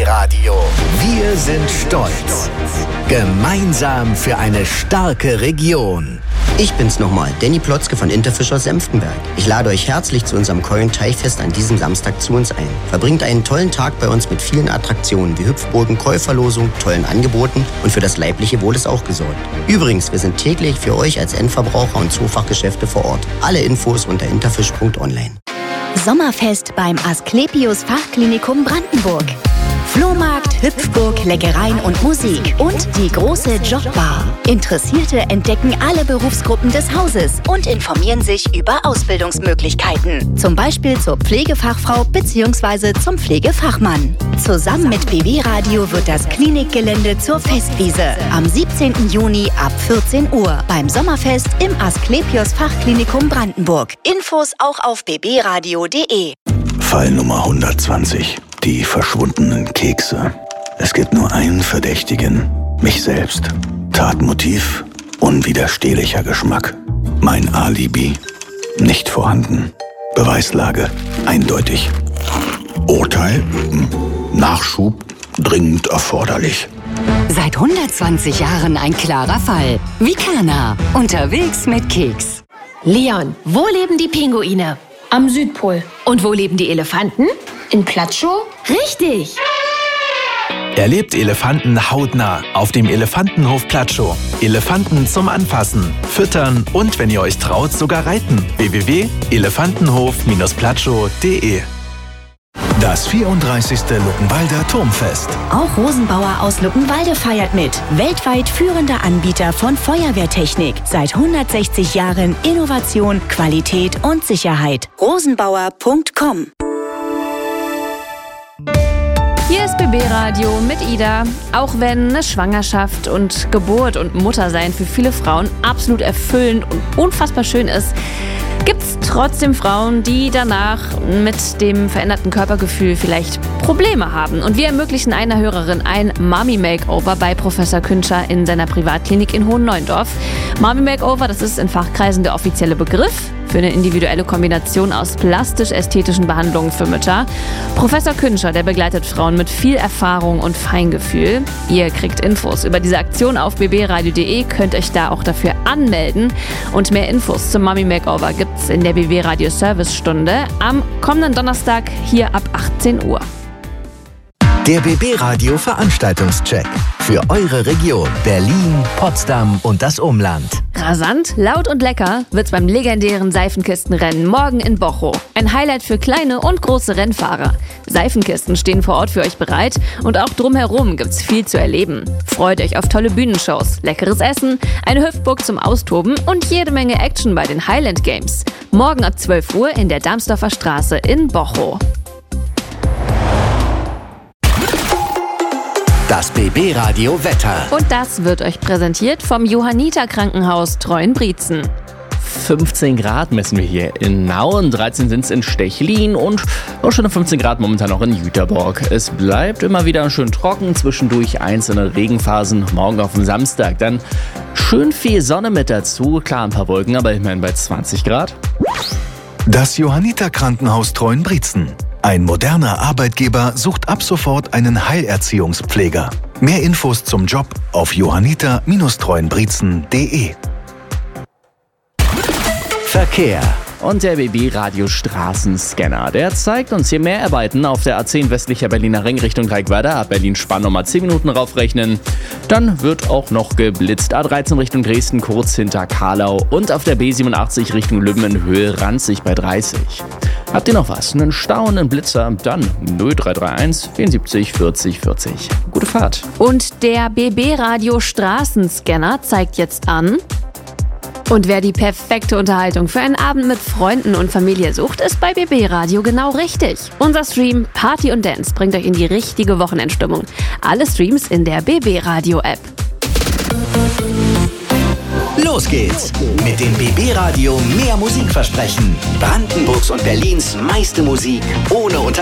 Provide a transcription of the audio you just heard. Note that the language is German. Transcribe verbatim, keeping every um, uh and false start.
Radio. Wir sind stolz. Gemeinsam für eine starke Region. Ich bin's nochmal, Danny Plotzke von Interfisch aus Senftenberg. Ich lade euch herzlich zu unserem Keulen-Teichfest an diesem Samstag zu uns ein. Verbringt einen tollen Tag bei uns mit vielen Attraktionen wie Hüpfburgen, Keuverlosung, tollen Angeboten und für das leibliche Wohl ist auch gesorgt. Übrigens, wir sind täglich für euch als Endverbraucher und Zoofachgeschäfte vor Ort. Alle Infos unter interfisch punkt online. Sommerfest beim Asklepios Fachklinikum Brandenburg. Flohmarkt, Hüpfburg, Leckereien und Musik und die große Jobbar. Interessierte entdecken alle Berufsgruppen des Hauses und informieren sich über Ausbildungsmöglichkeiten. Zum Beispiel zur Pflegefachfrau bzw. zum Pflegefachmann. Zusammen mit B B Radio wird das Klinikgelände zur Festwiese. Am siebzehnten Juni ab vierzehn Uhr beim Sommerfest im Asklepios Fachklinikum Brandenburg. Infos auch auf b b radio punkt d e. Fall Nummer hundertzwanzig. Die verschwundenen Kekse. Es gibt nur einen Verdächtigen. Mich selbst. Tatmotiv. Unwiderstehlicher Geschmack. Mein Alibi. Nicht vorhanden. Beweislage. Eindeutig. Urteil. Nachschub. Dringend erforderlich. Seit hundertzwanzig Jahren ein klarer Fall. Vikana. Unterwegs mit Keks. Leon, wo leben die Pinguine? Am Südpol. Und wo leben die Elefanten? In Platschow? Richtig! Erlebt Elefanten hautnah auf dem Elefantenhof Platschow. Elefanten zum Anfassen, Füttern und, wenn ihr euch traut, sogar reiten. w w w punkt elefantenhof platschow punkt d e. Das vierunddreißigste Luckenwalder Turmfest. Auch Rosenbauer aus Luckenwalde feiert mit. Weltweit führender Anbieter von Feuerwehrtechnik. Seit hundertsechzig Jahren Innovation, Qualität und Sicherheit. rosenbauer punkt com. Hier ist B B Radio mit Ida. Auch wenn eine Schwangerschaft und Geburt und Muttersein für viele Frauen absolut erfüllend und unfassbar schön ist, gibt es trotzdem Frauen, die danach mit dem veränderten Körpergefühl vielleicht Probleme haben. Und wir ermöglichen einer Hörerin ein Mami-Makeover bei Professor Künscher in seiner Privatklinik in Hohenneuendorf. Mami-Makeover, das ist in Fachkreisen der offizielle Begriff für eine individuelle Kombination aus plastisch-ästhetischen Behandlungen für Mütter. Professor Künscher, der begleitet Frauen mit viel Erfahrung und Feingefühl. Ihr kriegt Infos über diese Aktion auf b b radio punkt d e, könnt euch da auch dafür anmelden. Und mehr Infos zum Mami Makeover gibt's in der B B Radio Service-Stunde am kommenden Donnerstag hier ab achtzehn Uhr. Der B B Radio Veranstaltungscheck für eure Region Berlin, Potsdam und das Umland. Rasant, laut und lecker wird's beim legendären Seifenkistenrennen morgen in Bochow. Ein Highlight für kleine und große Rennfahrer. Seifenkisten stehen vor Ort für euch bereit und auch drumherum gibt's viel zu erleben. Freut euch auf tolle Bühnenshows, leckeres Essen, eine Hüpfburg zum Austoben und jede Menge Action bei den Highland Games. Morgen ab zwölf Uhr in der Darmsdorfer Straße in Bochow. Das B B Radio Wetter. Und das wird euch präsentiert vom Johanniter Krankenhaus Treuenbrietzen. fünfzehn Grad messen wir hier in Nauen, dreizehn sind es in Stechlin und auch schon fünfzehn Grad momentan noch in Jüterborg. Es bleibt immer wieder schön trocken, zwischendurch einzelne Regenphasen. Morgen auf dem Samstag dann schön viel Sonne mit dazu. Klar, ein paar Wolken, aber immerhin bei zwanzig Grad. Das Johanniter Krankenhaus Treuenbrietzen. Ein moderner Arbeitgeber sucht ab sofort einen Heilerziehungspfleger. Mehr Infos zum Job auf johanniter Treuenbrietzen punkt d e. Verkehr. Und der B B-Radio Straßenscanner, der zeigt uns hier Mehrarbeiten auf der A zehn westlicher Berliner Ring Richtung Reickweiler. Ab Berlin-Spann nochmal zehn Minuten raufrechnen. Dann wird auch noch geblitzt. A dreizehn Richtung Dresden, kurz hinter Karlau. Und auf der B siebenundachtzig Richtung Lübben-Höhe ranzig bei dreißig. Habt ihr noch was? Einen Stau, einen Blitzer? Dann null drei drei eins vierundsiebzig vierzig vierzig. Gute Fahrt. Und der B B-Radio Straßenscanner zeigt jetzt an. Und wer die perfekte Unterhaltung für einen Abend mit Freunden und Familie sucht, ist bei B B Radio genau richtig. Unser Stream Party und Dance bringt euch in die richtige Wochenendstimmung. Alle Streams in der B B Radio App. Los geht's mit dem B B Radio mehr Musikversprechen. Brandenburgs und Berlins meiste Musik ohne Unterbrechung.